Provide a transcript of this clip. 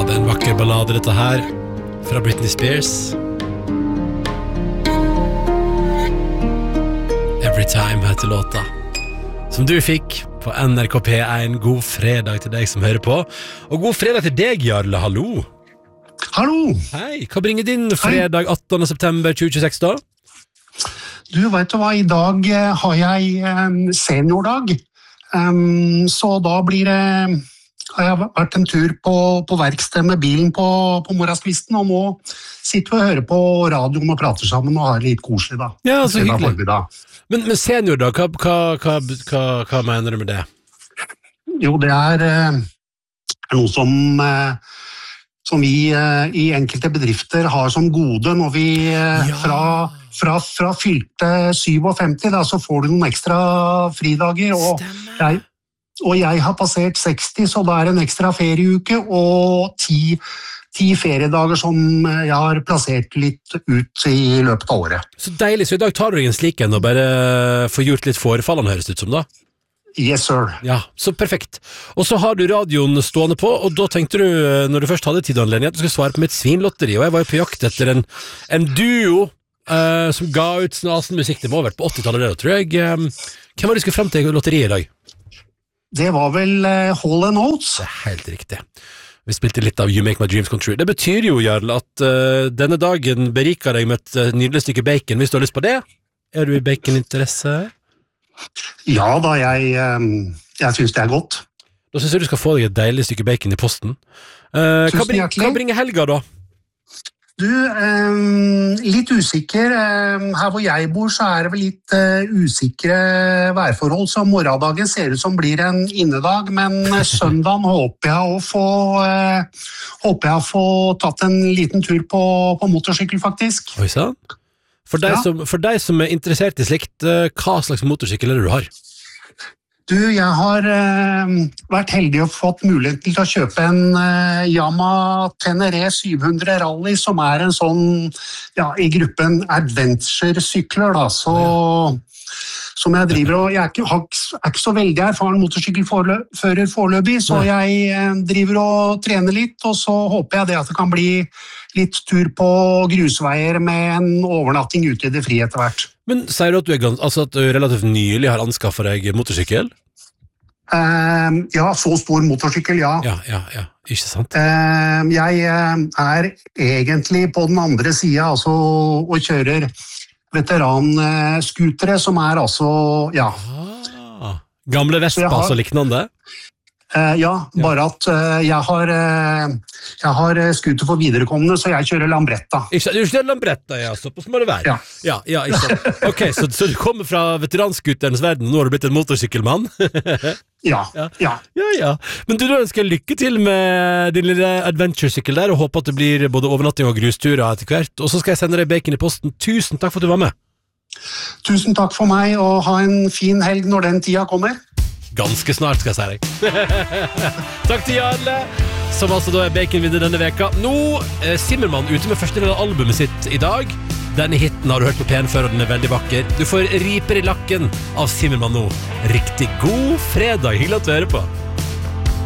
det en vakker ballade dette her fra Britney Spears. Every Time heter låta, som du fikk på NRK P1. God fredag til deg som hører på. Og god fredag til deg, Jarle, hallo. Hallo. Hei, hva bringer din fredag 18. september 2026 da? Du vet hva, i dag har jeg seniordag, så da har jeg vært en tur på verksted med bilen på morgenskvisten, og nå sitter vi og hører på radioen og prater sammen og har det litt koselig da. Ja, så hyggelig. Men seniordag, hva mener du med det? Jo, det er noe som vi i enkelte bedrifter har som gode når vi fra fylte 57 da, så får du noen ekstra fridager, og jeg har passert 60, så da er det en ekstra ferieuke og 10 feriedager som jeg har plassert litt ut i løpet av året. Så deilig, så i dag tar du deg en slik en og bare får gjort litt forefallende, høres det ut som da? Yes, sir. Ja, så perfekt. Og så har du radioen stående på, og da tenkte du, når du først hadde tid og anledning, at du skulle svare på mitt svinlotteri, og jeg var jo på jakt etter en duo som ga ut snasenmusikk. Det må ha vært på 80-tallet det, tror jeg. Hvem var det du skulle frem til lotteriet i dag? Det var vel Hall & Oates. Det er helt riktig. Vi spilte litt av You Make My Dreams Come True. Det betyr jo, Jarl, at denne dagen beriker deg med et nydelig stykke bacon. Hvis du har lyst på det, er du i baconinteresse? Ja da, jeg synes det er godt. Da synes jeg du skal få deg et deilig stykke bacon i posten. Hva bringer helga da? Du, litt usikker. Her hvor jeg bor så er det vel litt usikre værforhold, så morgendagen ser ut som blir en innedag, men søndagen håper jeg å få tatt en liten tur på motorsykkel faktisk. Oi, sant? For deg som er interessert i slikt, hva slags motorsykkel er det du har? Du, jeg har vært heldig og fått mulighet til å kjøpe en Yamaha Tenere 700 Rally, som er en sånn, i gruppen adventure-sykler da, som jeg driver, og jeg er ikke så veldig erfaren motorsykkelfører foreløpig, så jeg driver og trener litt, og så håper jeg det at det kan bli litt tur på grusveier med en overnatting ute i det frie etter hvert. Men sier du at du relativt nylig har anskaffet deg motorsykkel? Ja, så stor motorsykkel, ja. Ja, ikke sant? Jeg er egentlig på den andre siden, altså, og kjører veteranskutere, som er altså, Gamle Vespa, altså liknande? Bare at jeg har skuter for viderekommende, så jeg kjører Lambretta. Du kjører Lambretta, såpass må det være. Ja, ikke sant. Ok, så du kommer fra veteranskuterens verden, nå har du blitt en motorsykkelmann? Ja. Men du ønsker lykke til med din lille adventure-sykkel der, og håper at det blir både overnatting og grusturer etter hvert, og så skal jeg sende deg bacon i posten. Tusen takk for at du var med. Tusen takk for meg, og ha en fin helg når den tida kommer. Ganske snart, skal jeg si deg. Takk til Jarle, som altså da er baconvinner denne veka. Nå er Zimmermann ute med første del av albumet sitt i dag. Denne hitten har du hørt på P1 før, og den er veldig vakker. Du får riper i lakken av Zimmermann nå. Riktig god fredag, hyggelig at du hører på.